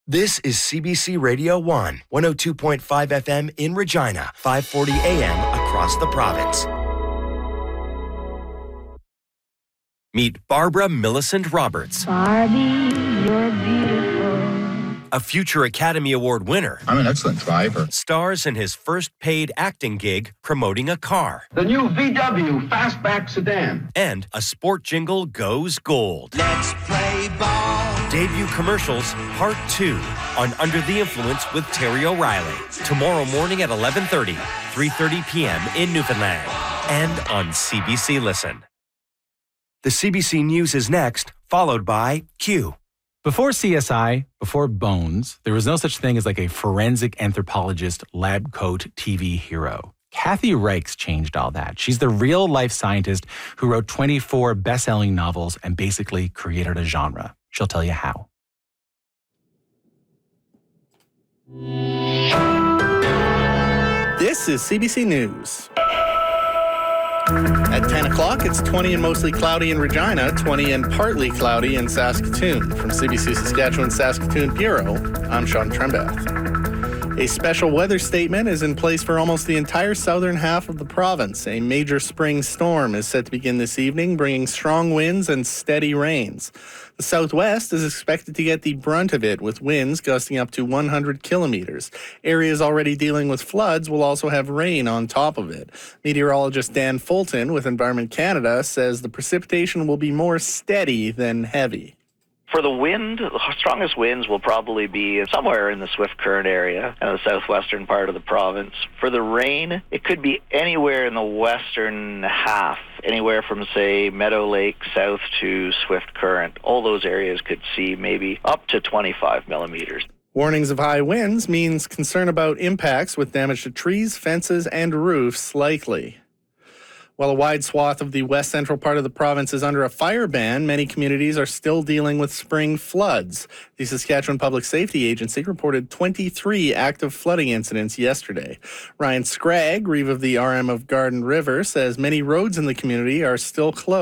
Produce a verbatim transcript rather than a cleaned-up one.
This is C B C Radio one, one oh two point five F M in Regina, five forty A M across the province. Meet Barbara Millicent Roberts. Barbie, you're beautiful. A future Academy Award winner. I'm an excellent driver. Stars in his first paid acting gig promoting a car. The new V W Fastback sedan. And a sport jingle goes gold. Let's play ball. Debut commercials, part two, on Under the Influence with Terry O'Reilly. Tomorrow morning at eleven thirty, three thirty p.m. in Newfoundland. And on C B C Listen. The C B C News is next, followed by Q. Before C S I, before Bones, there was no such thing as like a forensic anthropologist, lab coat T V hero. Kathy Reichs changed all that. She's the real-life scientist who wrote twenty-four best-selling novels and basically created a genre. She'll tell you how. This is C B C News. At ten o'clock, it's twenty and mostly cloudy in Regina, twenty and partly cloudy in Saskatoon. From C B C Saskatchewan Saskatoon Bureau, I'm Sean Trembath. A special weather statement is in place for almost the entire southern half of the province. A major spring storm is set to begin this evening, bringing strong winds and steady rains. The southwest is expected to get the brunt of it, with winds gusting up to one hundred kilometers. Areas already dealing with floods will also have rain on top of it. Meteorologist Dan Fulton with Environment Canada says the precipitation will be more steady than heavy. For the wind, the strongest winds will probably be somewhere in the Swift Current area and the southwestern part of the province. For the rain, it could be anywhere in the western half, anywhere from, say, Meadow Lake south to Swift Current. All those areas could see maybe up to twenty-five millimeters. Warnings of high winds means concern about impacts with damage to trees, fences, and roofs likely. While a wide swath of the west central part of the province is under a fire ban, many communities are still dealing with spring floods. The Saskatchewan Public Safety Agency reported twenty-three active flooding incidents yesterday. Ryan Scragg, Reeve of the R M of Garden River, says many roads in the community are still closed.